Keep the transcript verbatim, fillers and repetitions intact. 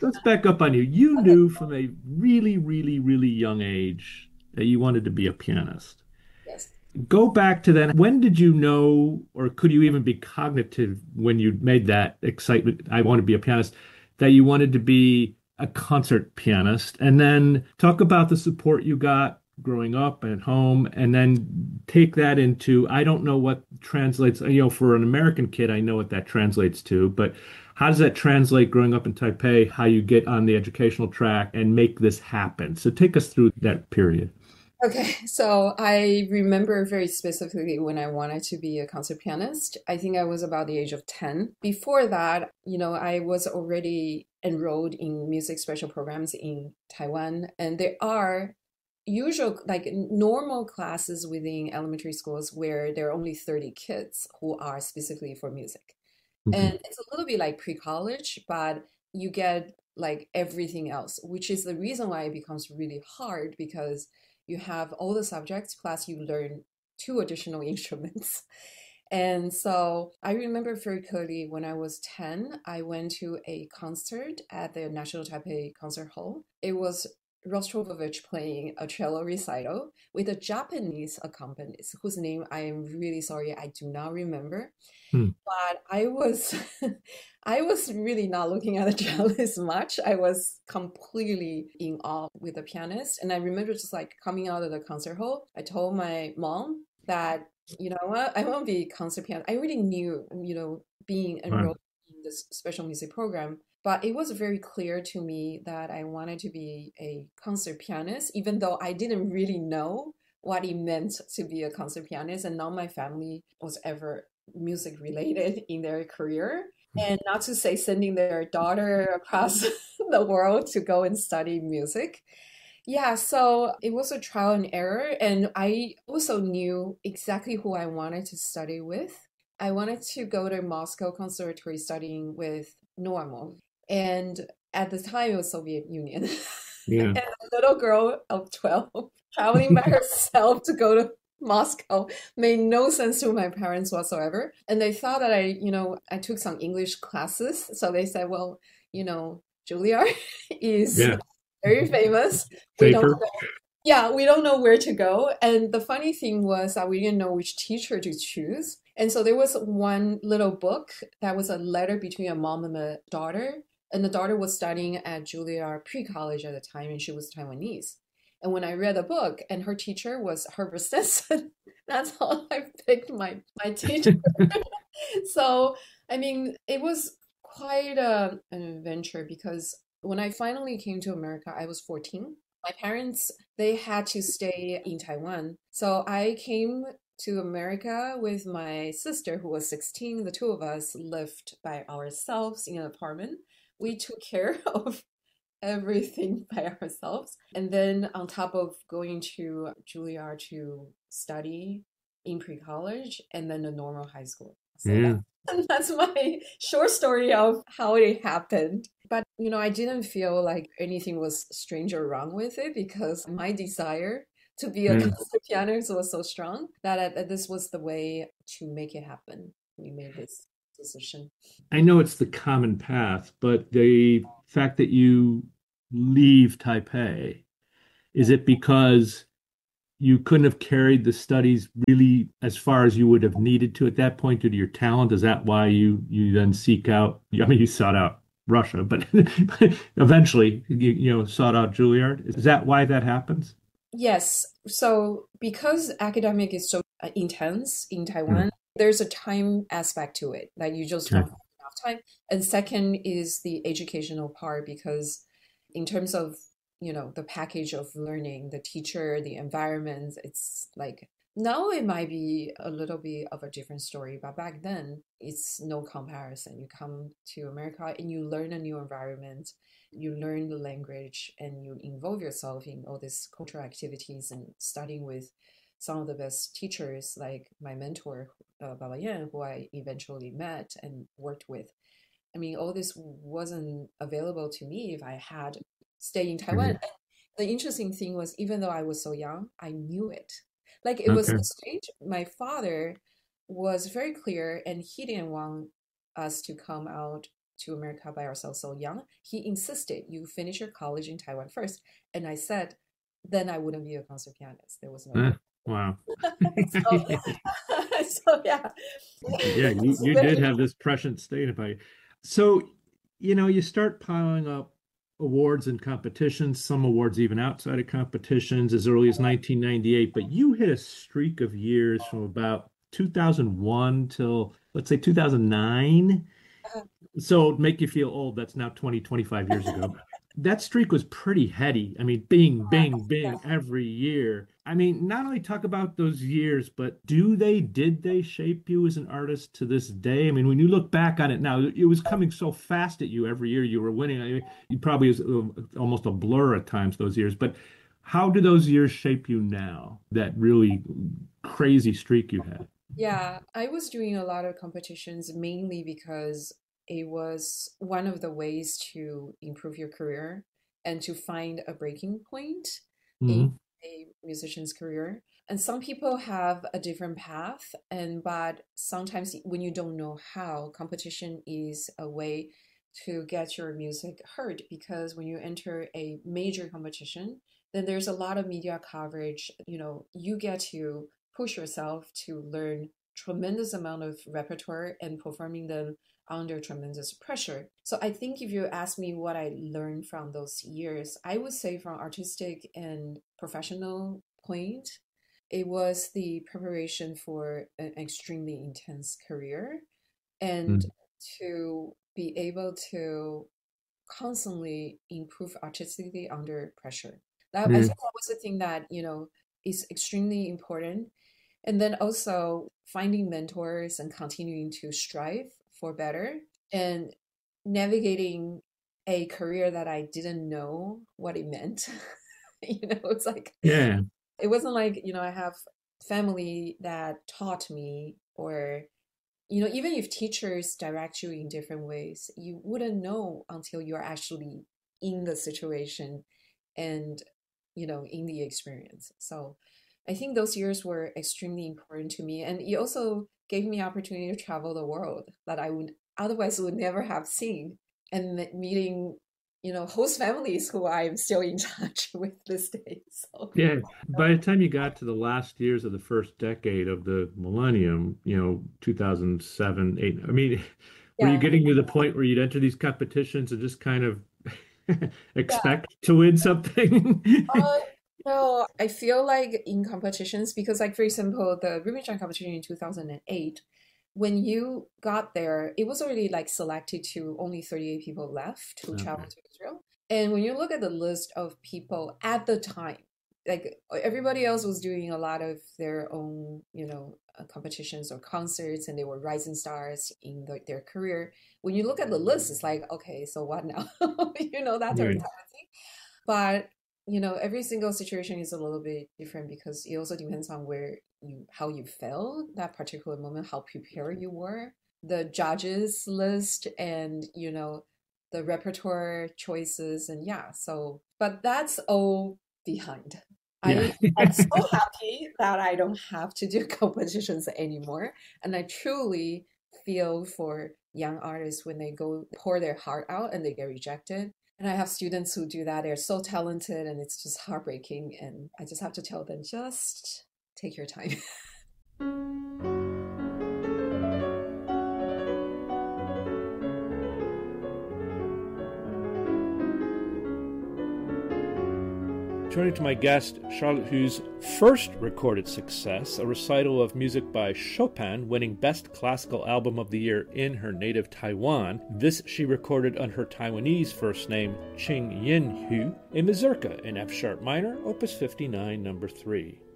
let's back up on you. You Okay. knew from a really, really, really young age that you wanted to be a pianist. Yes. Go back to then. When did you know, or could you even be cognitive when you made that excitement, I want to be a pianist, that you wanted to be a concert pianist? And then talk about the support you got growing up and at home, and then take that into, I don't know what translates, you know, for an American kid, I know what that translates to, but how does that translate growing up in Taipei, how you get on the educational track and make this happen? So take us through that period. Okay, so I remember very specifically when I wanted to be a concert pianist. I think I was about the age of ten. Before that, you know, I was already enrolled in music special programs in Taiwan, and there are usual, like normal classes within elementary schools where there are only thirty kids who are specifically for music. Mhm. And it's a little bit like pre-college, but you get like everything else, which is the reason why it becomes really hard because you have all the subjects plus you learn two additional instruments. And so I remember very clearly when I was ten, I went to a concert at the National Taipei Concert Hall. It was Rostropovich playing a cello recital with a Japanese accompanist whose name I am really sorry I do not remember. Hmm. But I was I was really not looking at the cellist much. I was completely in awe with the pianist. And I remember just like coming out of the concert hall, I told my mom that, you know what, I want to be a concert pianist. I already knew, you know, being Wow. enrolled in this special music program, but it was very clear to me that I wanted to be a concert pianist, even though I didn't really know what it meant to be a concert pianist. And none of my family was ever music related in their career. And not to say sending their daughter across the world to go and study music. Yeah, so it was a trial and error. And I also knew exactly who I wanted to study with. I wanted to go to Moscow Conservatory studying with Normal. And at the time, it was Soviet Union. Yeah. And a little girl of twelve traveling by herself to go to Moscow made no sense to my parents whatsoever. And they thought that I, you know, I took some English classes. So they said, well, you know, Juilliard is Yeah. very famous. We don't Safer. know. Yeah, we don't know where to go. And the funny thing was that we didn't know which teacher to choose. And so there was one little book that was a letter between a mom and a daughter. And the daughter was studying at Juilliard pre-college at the time, and she was Taiwanese. And when I read the book, and her teacher was Herbert Stetson, that's how I picked my my teacher. So, I mean, it was quite a, an adventure because when I finally came to America, I was fourteen. My parents, they had to stay in Taiwan. So I came to America with my sister, who was sixteen. The two of us lived by ourselves in an apartment. We took care of everything by ourselves. And then on top of going to Juilliard to study in pre-college and then the normal high school. So that Yeah. that's my short story of how it happened. But you know, I didn't feel like anything was strange or wrong with it because my desire to be a Yeah. concert pianist was so strong that, I, that this was the way to make it happen. We made this decision. I know it's the common path, but the fact that you leave Taipei, is Yeah. it because you couldn't have carried the studies really as far as you would have needed to at that point due to your talent? Is that why you you then seek out, I mean, you sought out Russia, but eventually you, you know, sought out Juilliard. Is that why that happens? Yes. So because academic is so uh, intense in Hmm. Taiwan, there's a time aspect to it that you just don't Okay. have enough time. And second is the educational part because in terms of, you know, the package of learning, the teacher, the environment, it's like now it might be a little bit of a different story, but back then it's no comparison. You come to America and you learn a new environment, you learn the language and you involve yourself in all these cultural activities and studying with some of the best teachers like my mentor uh, Baba Yan, who I eventually met and worked with. I mean, all this wasn't available to me if I had stayed in Taiwan. Mhm. And the interesting thing was, even though I was so young, I knew it. Like it was Okay. strange. My father was very clear, and he didn't want us to come out to America by ourselves so young. He insisted you finish your college in Taiwan first. And I said, then I wouldn't be a concert pianist. There was no Uh, way. wow. so, so yeah. Yeah, you, you did have this prescient state about you. So, you know, you start piling up awards and competitions, some awards even outside of competitions as early as nineteen ninety-eight, but you hit a streak of years from about two thousand one till, let's say, two thousand nine. So make you feel old. That's now twenty, twenty-five years ago. That streak was pretty heady. I mean, bing, bing, bing every year. I mean, not only talk about those years, but do they, did they shape you as an artist to this day? I mean, when you look back on it now, it was coming so fast at you every year you were winning. I mean, you probably was almost a blur at times, those years. But how do those years shape you now, that really crazy streak you had? Yeah, I was doing a lot of competitions mainly because it was one of the ways to improve your career and to find a breaking point Mm-hmm. in a musician's career. And some people have a different path, and but sometimes when you don't know how, competition is a way to get your music heard, because when you enter a major competition, then there's a lot of media coverage. You know, you get to push yourself to learn tremendous amount of repertoire and performing them under tremendous pressure. So I think if you ask me what I learned from those years, I would say from artistic and professional point, it was the preparation for an extremely intense career and Mm-hmm. to be able to constantly improve artistically under pressure. That I think that was the thing that, you know, is extremely important. And then also finding mentors and continuing to strive for better and navigating a career that I didn't know what it meant. You know, it's like, Yeah. it wasn't like, you know, I have family that taught me, or, you know, even if teachers direct you in different ways, you wouldn't know until you're actually in the situation and, you know, in the experience. So I think those years were extremely important to me. And it also gave me opportunity to travel the world that I would otherwise would never have seen, and meeting, you know, host families who I'm still in touch with this day. So Yeah. By the time you got to the last years of the first decade of the millennium, you know, two thousand seven, eight, I mean, were you yeah, getting to the point where you'd enter these competitions and just kind of yeah. expect to win something? Uh, no, I feel like in competitions, because like for example, the Rubinstein competition in two thousand eight, when you got there, it was already like selected to only thirty-eight people left who traveled Okay. to Israel. And when you look at the list of people at the time, like everybody else was doing a lot of their own, you know, uh, competitions or concerts, and they were rising stars in the, their career. When you look at the list, it's like, okay, so what now? You know, that type of Right. thing. But you know, every single situation is a little bit different because it also depends on where you, how you felt that particular moment, how prepared you were, the judges list, and you know, the repertoire choices, and yeah. So, but that's all behind. Yeah. I I'm so happy that I don't have to do competitions anymore, and I truly feel for young artists when they go pour their heart out and they get rejected. And I have students who do that. They're so talented and it's just heartbreaking. And I just have to tell them, just take your time. Turning to my guest, Charlotte Hu's first recorded success, a recital of music by Chopin, winning Best Classical Album of the Year in her native Taiwan. This she recorded under her Taiwanese first name, Ching Yin Hu, a mazurka in F-sharp minor, opus fifty-nine, number three.